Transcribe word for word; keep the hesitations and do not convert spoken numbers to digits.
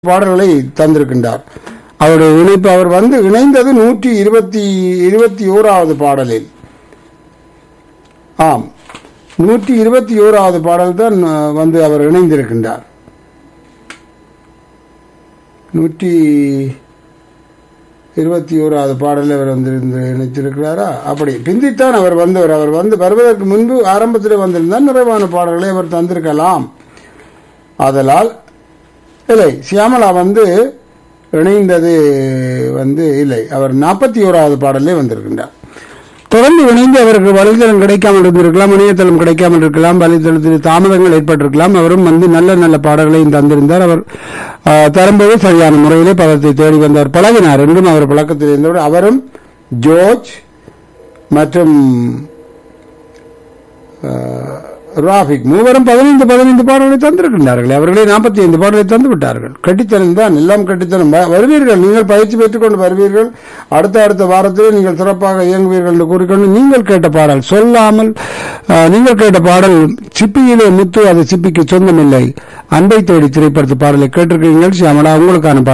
பாடல்களை தந்திருக்கின்றார். அவருடைய இணைப்பு அவர் வந்து இணைந்தது நூற்றி இருபத்தி இருபத்தி ஓராவது பாடலில். ஆம், நூற்றி இருபத்தி ஓராவது பாடல் தான் வந்து அவர் இணைந்திருக்கின்றார். நூற்றி இருபத்தி ஓராவது பாடலில் அவர் வந்து இணைத்திருக்கிறாரா? அப்படி பிந்தித்தான் அவர் வந்தவர். அவர் வந்து வருவதற்கு முன்பு ஆரம்பத்தில் வந்திருந்தால் நிறைவான பாடல்களை அவர் தந்திருக்கலாம். ஆதலால் இல்லை, சியாமலா வந்து இணைந்தது வந்து இல்லை, அவர் நாற்பத்தி ஓராவது பாடலே வந்திருக்கின்றார். தொடர்ந்து இணைந்து அவருக்கு வலைதளம் கிடைக்காமல் இருந்திருக்கலாம், இணையதளம் கிடைக்காமல் இருக்கலாம், வலைதளத்தில் தாமதங்கள் ஏற்பட்டிருக்கலாம். அவரும் வந்து நல்ல நல்ல பாடல்களையும் தந்திருந்தார். அவர் தரும்போது சரியான முறையிலே பதத்தை தேடி வந்தார், பழகினார். என்றும் அவர் பழக்கத்தில் இருந்தவர். அவரும் ஜோர்ஜ் மற்றும் ராபிக் மூவரும் பதினைந்து பதினைந்து பாடல்களை தந்திருக்கின்றார்கள். அவர்களே நாற்பத்தி ஐந்து பாடலை தந்து விட்டார்கள். கட்டித்தனம் தான், எல்லாம் கட்டித்தனம். வருவீர்கள், நீங்கள் பயிற்சி பெற்றுக் கொண்டு வருவீர்கள். அடுத்த அடுத்த வாரத்திலே நீங்கள் சிறப்பாக இயங்குவீர்கள் என்று கூறிக்கொண்டு நீங்கள் கேட்ட பாடல் சொல்லாமல் நீங்கள் கேட்ட பாடல் சிப்பியிலே முத்து, அது சிப்பிக்கு சொந்தமில்லை, அன்பை தேடி திரைப்படத்து பாடலை கேட்டிருக்கிறீர்கள். சியாமலா, உங்களுக்கான பாடல்.